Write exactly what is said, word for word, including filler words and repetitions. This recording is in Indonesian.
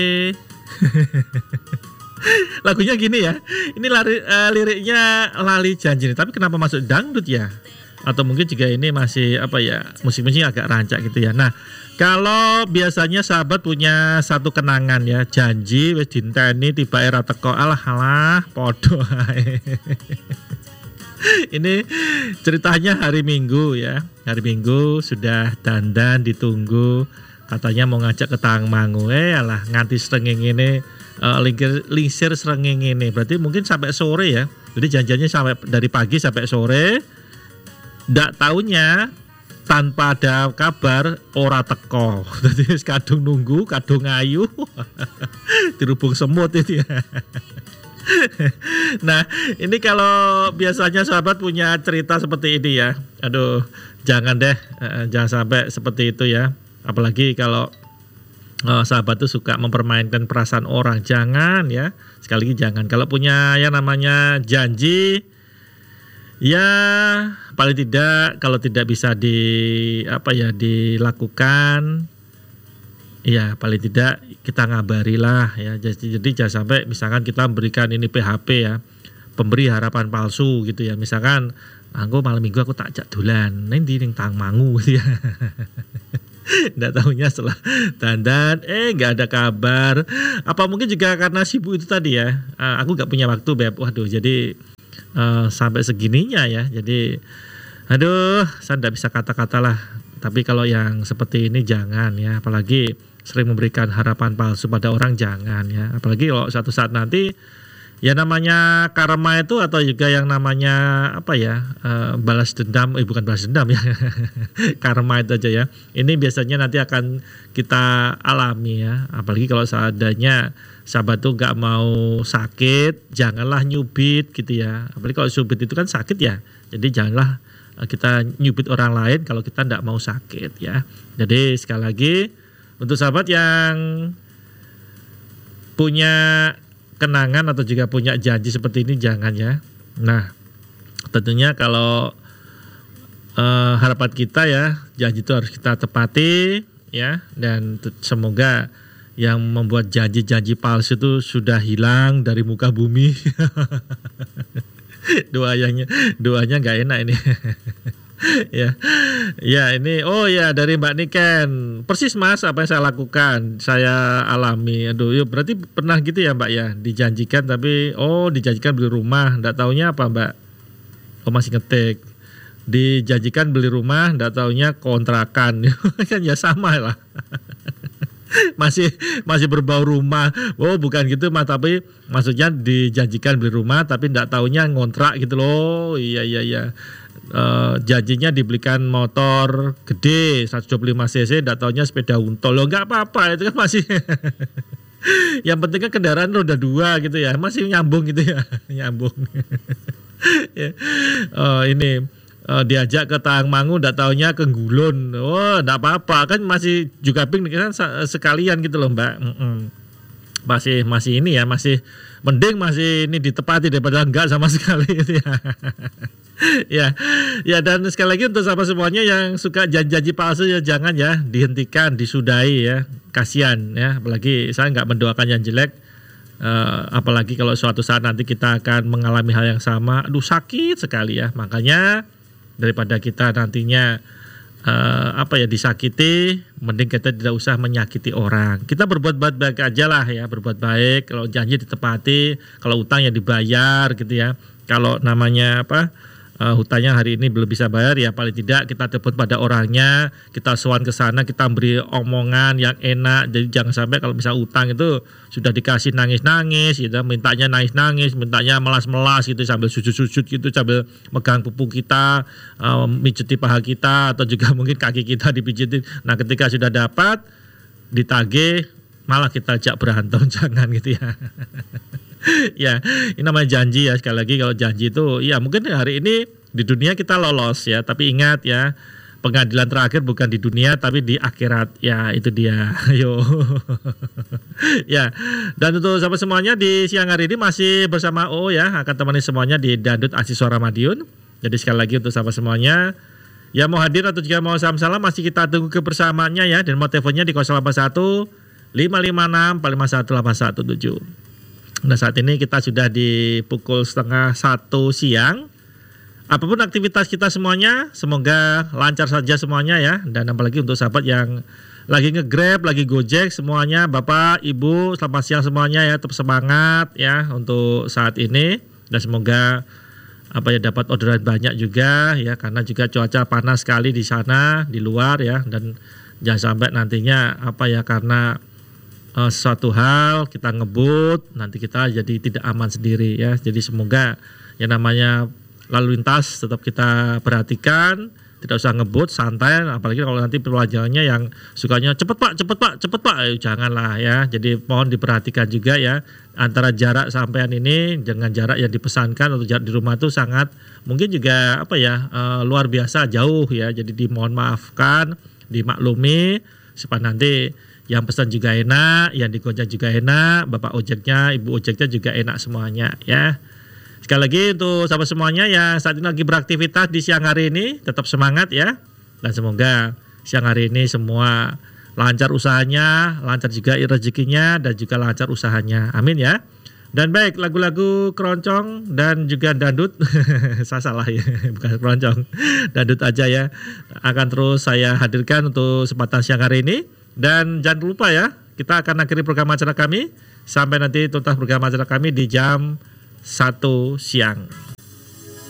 Lagunya gini ya. Ini lari, uh, liriknya Lali Janji, tapi kenapa masuk dangdut ya? Atau mungkin juga ini masih apa ya, musik-musik agak rancak gitu ya. Nah, kalau biasanya sahabat punya satu kenangan ya, janji wis dinteni tiba era teko, alah alah podo ae. Ini ceritanya hari Minggu ya. Hari Minggu sudah dandan ditunggu, katanya mau ngajak ke Tangmangu, eh alah nganti srengenge ini uh, lingsir, lingsir srengenge ini. Berarti mungkin sampai sore ya. Jadi janjiannya sampai dari pagi sampai sore. Ndak taunya tanpa ada kabar ora teko. Jadi kadung nunggu, kadung ayu. Dirubung semut itu ya. Nah, ini kalau biasanya sahabat punya cerita seperti ini ya. Aduh, jangan deh, jangan sampai seperti itu ya. Apalagi kalau uh, sahabat tuh suka mempermainkan perasaan orang. Jangan ya, sekali lagi jangan. Kalau punya yang namanya janji, ya paling tidak kalau tidak bisa di apa ya dilakukan, ya paling tidak kita ngabarilah ya. Jadi, jadi jangan sampai misalkan kita memberikan ini P H P ya, pemberi harapan palsu gitu ya. Misalkan aku malam minggu aku tak ajak dolan nanti ning Tangmangu gitu ya. Nggak tahunya setelah dandan eh nggak ada kabar. Apa mungkin juga karena sibuk itu tadi ya, uh, aku nggak punya waktu beb. Waduh, jadi uh, sampai segininya ya. Jadi aduh, saya nggak bisa kata-kata lah. Tapi kalau yang seperti ini jangan ya, apalagi sering memberikan harapan palsu pada orang, jangan ya. Apalagi kalau suatu saat nanti ya namanya karma itu, atau juga yang namanya apa ya, uh, balas dendam, eh bukan balas dendam ya. Karma itu aja ya. Ini biasanya nanti akan kita alami ya. Apalagi kalau seadanya sahabat tuh gak mau sakit, janganlah nyubit gitu ya. Apalagi kalau nyubit itu kan sakit ya. Jadi janganlah kita nyubit orang lain kalau kita gak mau sakit ya. Jadi sekali lagi untuk sahabat yang punya kenangan atau juga punya janji seperti ini, jangan ya. Nah, tentunya kalau uh, harapan kita ya, janji itu harus kita tepati ya, dan t- semoga yang membuat janji-janji palsu itu sudah hilang dari muka bumi. Doanya doanya nggak enak ini. Ya, ya ini, oh ya dari Mbak Niken, persis mas apa yang saya lakukan, saya alami. Aduh, yuk berarti pernah gitu ya Mbak ya, dijanjikan tapi oh dijanjikan beli rumah, nggak taunya apa Mbak? Oh masih ngetik. Dijanjikan beli rumah, nggak taunya kontrakan, kan ya sama lah. masih masih berbau rumah. Oh bukan gitu mas, tapi maksudnya dijanjikan beli rumah tapi nggak taunya ngontrak gitu loh. Iya iya iya. Uh, janjinya dibelikan motor gede seratus dua puluh lima cc, nggak taunya sepeda unta. Loh nggak apa-apa, itu kan masih yang penting kan kendaraan roda dua gitu ya, masih nyambung gitu ya. Nyambung. Ya. uh, ini uh, diajak ke Tangmangu, nggak taunya ke Gulun. Oh nggak apa-apa, kan masih juga ping kan sekalian gitu loh Mbak. Mm-mm. Masih masih ini ya, masih mending masih ini ditepati daripada enggak sama sekali gitu ya. Ya, ya dan sekali lagi untuk sahabat semuanya yang suka janji-janji palsu ya jangan ya, dihentikan, disudahi ya, kasihan ya. Apalagi saya nggak mendoakan yang jelek, uh, apalagi kalau suatu saat nanti kita akan mengalami hal yang sama, aduh sakit sekali ya. Makanya daripada kita nantinya uh, apa ya disakiti, mending kita tidak usah menyakiti orang. Kita berbuat baik aja lah ya, berbuat baik. Kalau janji ditepati, kalau utang ya dibayar gitu ya. Kalau namanya apa? Uh, hutangnya hari ini belum bisa bayar ya paling tidak kita telepon pada orangnya, kita sowan ke sana, kita beri omongan yang enak. Jadi jangan sampai kalau misal utang itu sudah dikasih nangis-nangis gitu, mintanya nangis-nangis, mintanya melas-melas gitu sambil sujud-sujud gitu, sambil megang pupuk kita, uh, mijiti paha kita atau juga mungkin kaki kita dipijitin. Nah, ketika sudah dapat ditagih malah kita ajak berantem, jangan gitu ya. Ya, ini namanya janji ya. Sekali lagi kalau janji itu ya mungkin hari ini di dunia kita lolos ya, tapi ingat ya, pengadilan terakhir bukan di dunia tapi di akhirat. Ya, itu dia. Ayo. Ya. Dan untuk sahabat semuanya di siang hari ini masih bersama O ya, akan temani semuanya di Dangdut Aksi Suara Madiun. Jadi sekali lagi untuk sahabat semuanya ya mau hadir atau juga mau salam-salam masih kita tunggu kebersamaannya ya, dan mau teleponnya di nol delapan satu lima lima enam empat lima satu delapan satu tujuh. Nah saat ini kita sudah di pukul setengah satu siang. Apapun aktivitas kita semuanya, semoga lancar saja semuanya ya. Dan apalagi untuk sahabat yang lagi nge-Grab, lagi Gojek semuanya, Bapak, Ibu, selamat siang semuanya ya, tetap semangat ya untuk saat ini. Dan semoga apa ya dapat orderan banyak juga ya, karena juga cuaca panas sekali di sana di luar ya, dan jangan sampai nantinya apa ya karena uh, sesuatu hal kita ngebut nanti kita jadi tidak aman sendiri ya. Jadi semoga yang namanya lalu lintas tetap kita perhatikan, tidak usah ngebut, santai, apalagi kalau nanti perjalanannya yang sukanya cepet pak, cepet pak, cepet pak, eh, janganlah ya. Jadi mohon diperhatikan juga ya, antara jarak sampean ini dengan jarak yang dipesankan atau jarak di rumah itu sangat mungkin juga apa ya uh, luar biasa jauh ya. Jadi dimohon maafkan, dimaklumi supaya nanti yang pesan juga enak, yang digojek juga enak, bapak ojeknya, ibu ojeknya juga enak semuanya ya. Sekali lagi untuk sahabat semuanya yang saat ini lagi beraktivitas di siang hari ini, tetap semangat ya. Dan semoga siang hari ini semua lancar usahanya, lancar juga rezekinya, dan juga lancar usahanya. Amin ya. Dan baik, lagu-lagu keroncong dan juga dangdut, saya salah ya, bukan keroncong, dangdut aja ya, akan terus saya hadirkan untuk kesempatan siang hari ini. Dan jangan lupa ya, kita akan akhiri program acara kami sampai nanti tuntas program acara kami di jam satu siang.